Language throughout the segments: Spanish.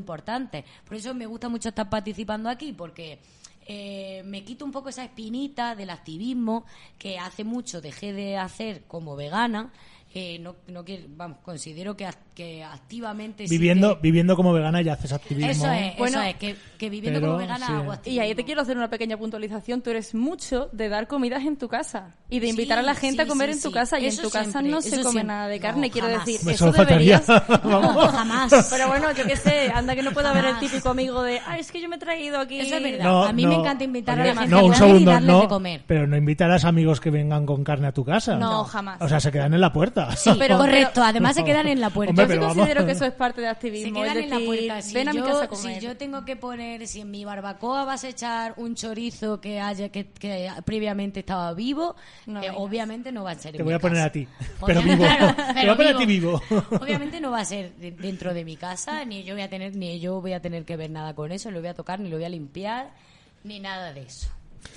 importantes. Por eso me gusta mucho estar participando aquí, porque me quito un poco esa espinita del activismo que hace mucho dejé de hacer como vegana. Considero que activamente viviendo como vegana ya haces activismo. Eso es que viviendo como vegana hago activismo. Y ahí te quiero hacer una pequeña puntualización. Tú eres mucho de dar comidas en tu casa y de invitar a la gente a comer en tu casa, y eso en tu casa no se come nada de carne, quiero decir, eso deberías jamás. Pero bueno, yo qué sé, anda que no puede haber el típico amigo de es que yo me he traído aquí. Eso es verdad. A mí me encanta invitar a la gente un a segundo, y darles de comer. Pero no invitarás amigos que vengan con carne a tu casa. No, jamás. O sea, se quedan en la puerta. Sí, correcto. Además se quedan en la puerta. Hombre, yo considero que eso es parte de activismo. Se quedan en la puerta. Ven a mi casa a comer. Si yo tengo que poner, si en mi barbacoa vas a echar un chorizo que previamente estaba vivo, obviamente no va a ser en Te voy a casa. poner a ti, pero vivo. Te voy a poner a ti vivo. Obviamente no va a ser dentro de mi casa, ni yo voy a tener que ver nada con eso, no lo voy a tocar, ni lo voy a limpiar, ni nada de eso.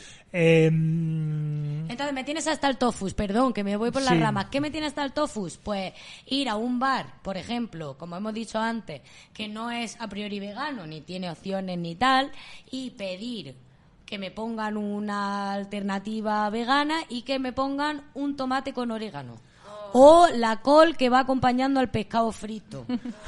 Entonces me tienes hasta el tofus, perdón, que me voy por las ramas. ¿Qué me tiene hasta el tofus? Pues ir a un bar, por ejemplo, como hemos dicho antes, que no es a priori vegano, ni tiene opciones ni tal, y pedir que me pongan una alternativa vegana y que me pongan un tomate con orégano. O la col que va acompañando al pescado frito.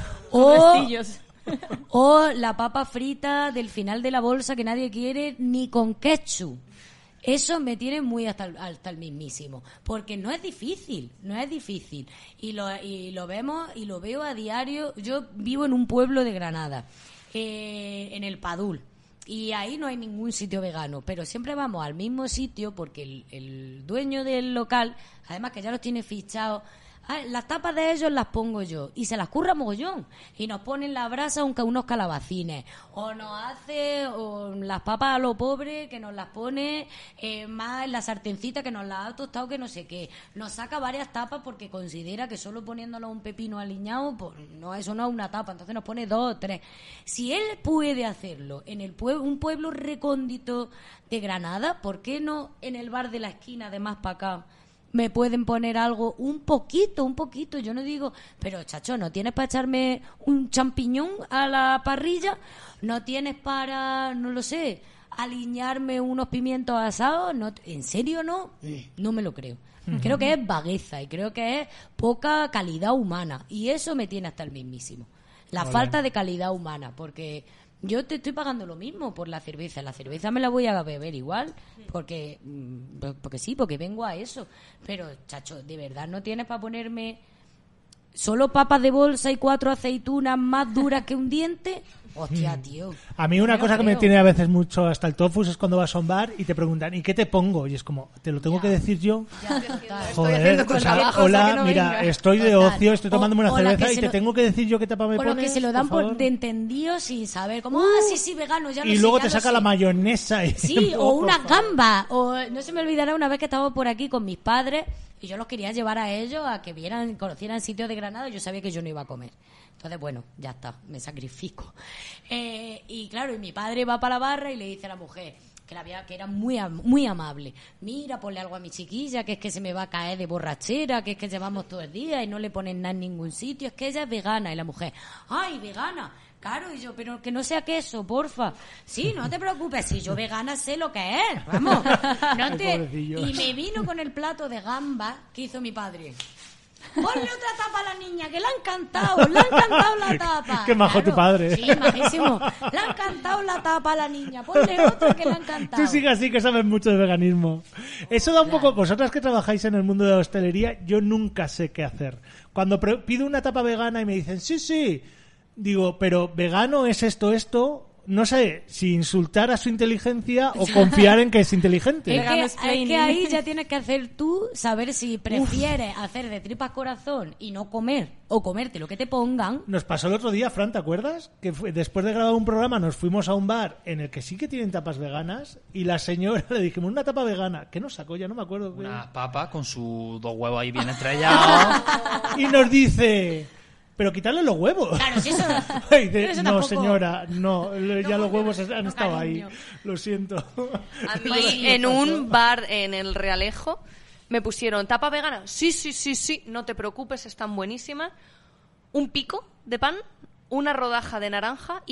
O la papa frita del final de la bolsa que nadie quiere, ni con ketchup. Eso me tiene muy hasta el mismísimo, porque no es difícil, y lo vemos y lo veo a diario. Yo vivo en un pueblo de Granada, en el Padul, y ahí no hay ningún sitio vegano, pero siempre vamos al mismo sitio porque el dueño del local, además que ya los tiene fichados. Las tapas de ellos las pongo yo y se las curra mogollón y nos ponen la brasa unos calabacines o nos hace las papas a lo pobre que nos las pone más en la sartencita que nos las ha tostado que no sé qué, nos saca varias tapas porque considera que solo poniéndolo un pepino aliñado pues no, eso no es una tapa, entonces nos pone 2 o 3. Si él puede hacerlo en un pueblo recóndito de Granada, ¿por qué no en el bar de la esquina de más para acá me pueden poner algo un poquito? Yo no digo, pero chacho, ¿no tienes para echarme un champiñón a la parrilla? ¿No tienes para, no lo sé, aliñarme unos pimientos asados? ¿No? ¿En serio no? No me lo creo. Creo que es vagueza y creo que es poca calidad humana. Y eso me tiene hasta el mismísimo. La falta de calidad humana, porque yo te estoy pagando lo mismo por la cerveza. La cerveza me la voy a beber igual, porque sí, porque vengo a eso. Pero, chacho, ¿de verdad no tienes para ponerme solo papas de bolsa y 4 aceitunas más duras que un diente? Hostia, tío. A mí una cosa que me tiene a veces mucho hasta el tofus es cuando vas a un bar y te preguntan, ¿y qué te pongo? Y es como, ¿te lo tengo que decir yo? Joder, hola, mira, estoy de ocio, estoy tomándome una cerveza y te tengo que decir yo qué tapa me pones. O los que se lo dan por de entendido sin saber, como, sí, vegano, ya lo sé. Y luego te saca la mayonesa. Sí, o una gamba. O no se me olvidará una vez que estábamos por aquí con mis padres y yo los quería llevar a ellos a que conocieran sitios de Granada y yo sabía que yo no iba a comer. Entonces, bueno, ya está, me sacrifico. Y claro, y mi padre va para la barra y le dice a la mujer, que era muy amable, mira, ponle algo a mi chiquilla, que es que se me va a caer de borrachera, que es que llevamos todo el día y no le ponen nada en ningún sitio, es que ella es vegana. Y la mujer, ¡ay, vegana! Claro, y yo, pero que no sea queso, porfa. Sí, no te preocupes, si yo vegana sé lo que es, vamos. Y me vino con el plato de gamba que hizo mi padre. Ponle otra tapa a la niña, que le ha encantado la tapa. Qué majo tu padre. Sí, majísimo. Le ha encantado la tapa a la niña, ponle otra que le ha encantado. Tú sigue así, que sabes mucho de veganismo. Eso da un poco, vosotras que trabajáis en el mundo de la hostelería, yo nunca sé qué hacer. Cuando pido una tapa vegana y me dicen, sí, digo, pero vegano es esto, no sé si insultar a su inteligencia o confiar en que es inteligente. Es que ahí ya tienes que hacer tú, saber si prefieres hacer de tripas corazón y no comer, o comerte lo que te pongan. Nos pasó el otro día, Fran, ¿te acuerdas? Que después de grabar un programa nos fuimos a un bar en el que sí que tienen tapas veganas y la señora le dijimos, una tapa vegana. ¿Qué nos sacó? Ya no me acuerdo. Una papa con sus 2 huevos ahí bien estrellados. Y nos dice... Pero quitarle los huevos. Claro, si eso... no, tampoco... señora, no, ya los huevos han estado ahí. Lo siento. A mí, en un bar en el Realejo, me pusieron tapa vegana. Sí, no te preocupes, están buenísimas. Un pico de pan, una rodaja de naranja